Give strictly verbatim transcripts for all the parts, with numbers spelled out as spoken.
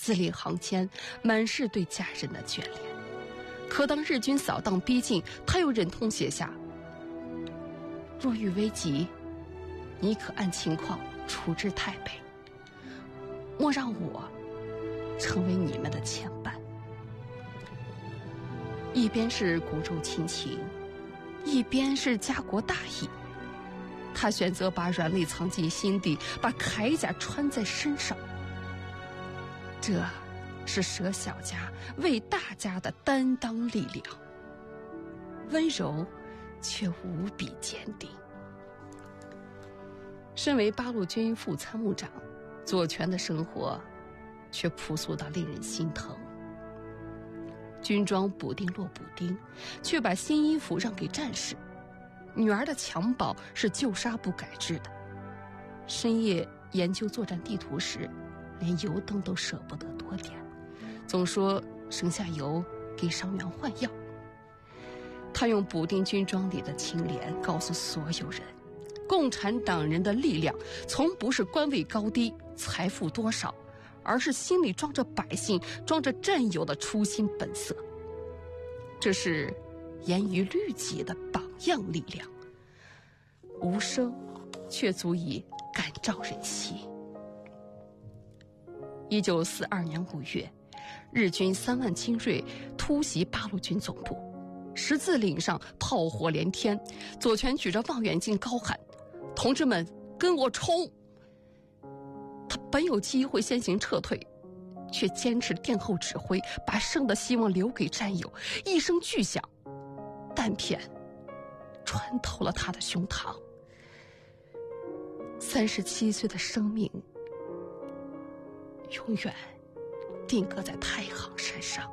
字里行间满是对家人的眷恋。可当日军扫荡逼近，他又忍痛写下：若遇危急，你可按情况处置太北，莫让我成为你们的牵绊。一边是骨肉亲情，一边是家国大义，他选择把软肋藏进心底，把铠甲穿在身上。这是舍小家为大家的担当力量，温柔却无比坚定。身为八路军副参谋长，左权的生活却朴素到令人心疼。军装补丁落补丁，却把新衣服让给战士。女儿的襁褓是旧纱布改制的。深夜研究作战地图时，连油灯都舍不得多点，总说省下油给伤员换药。他用补丁军装里的清廉告诉所有人，共产党人的力量从不是官位高低、财富多少，而是心里装着百姓、装着战友的初心本色。这是严于律己的榜样力量，无声却足以感召人心。一九四二年五月，日军三万精锐突袭八路军总部，十字岭上炮火连天，左权举着望远镜高喊：同志们，跟我冲！他本有机会先行撤退，却坚持殿后指挥，把胜的希望留给战友。一声巨响，弹片穿透了他的胸膛。三十七岁的生命永远定格在太行山上。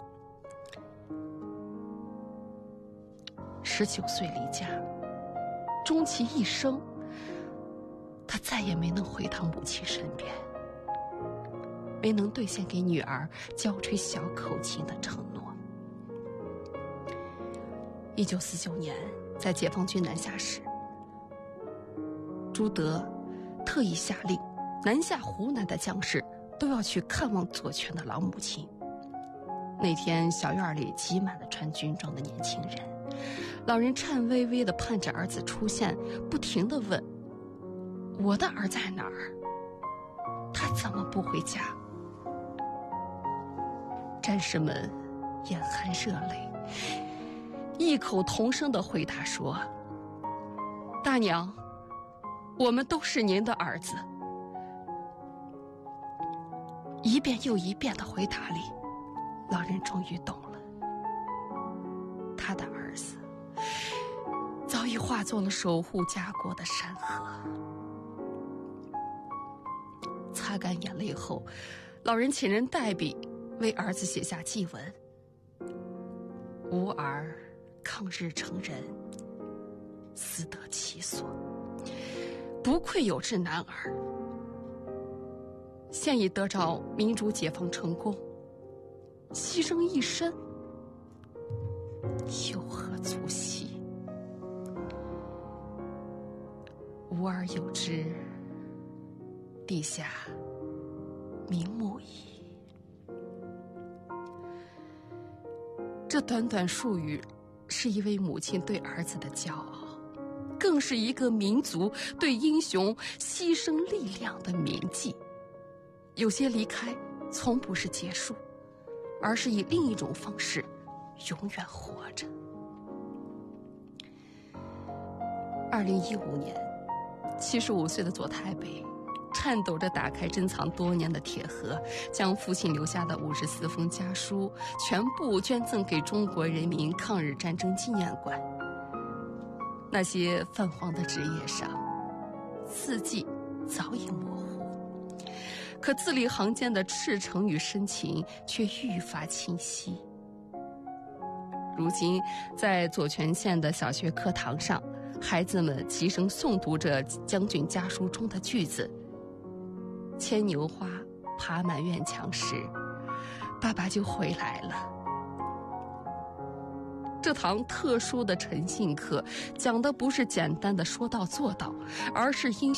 十九岁离家，终其一生，他再也没能回到母亲身边，没能兑现给女儿娇吹小口琴的承诺。一九四九年，在解放军南下时，朱德特意下令，南下湖南的将士都要去看望左权的老母亲。那天，小院里挤满了穿军装的年轻人，老人颤巍巍地盼着儿子出现，不停地问：我的儿在哪儿？他怎么不回家？战士们眼含热泪，异口同声地回答说：大娘，我们都是您的儿子。一遍又一遍的回答里，老人终于懂了，他的儿子早已化作了守护家国的山河。擦干眼泪后，老人请人代笔为儿子写下祭文：吾儿抗日成人，死得其所，不愧有志男儿。现已得着民主解放成功，牺牲一身，有何足惜？吾儿有之，陛下瞑目矣。这短短数语，是一位母亲对儿子的骄傲，更是一个民族对英雄牺牲力量的铭记。有些离开从不是结束，而是以另一种方式永远活着。二零一五年，七十五岁的左太北颤抖着打开珍藏多年的铁盒，将父亲留下的五十四封家书全部捐赠给中国人民抗日战争纪念馆。那些泛黄的纸页上，字迹早已模糊，可字里行间的赤诚与深情却愈发清晰。如今，在左权县的小学课堂上，孩子们齐声诵读着将军家书中的句子：牵牛花爬满院墙时，爸爸就回来了。这堂特殊的诚信课讲的不是简单的说到做到，而是英